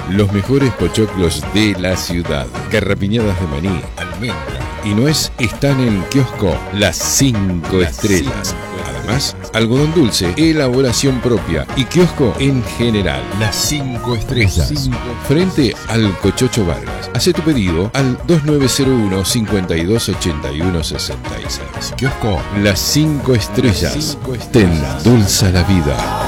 Los mejores pochoclos de la ciudad. Carrapiñadas de maní, almendra y nuez están en Kiosco Las 5 Estrellas. Además, algodón dulce, elaboración propia y kiosco en general. Las 5 Estrellas. Frente al Cochocho Vargas. Hacé tu pedido al 2901 5281 66. Kiosco Las 5 Estrellas. Te endulza la vida.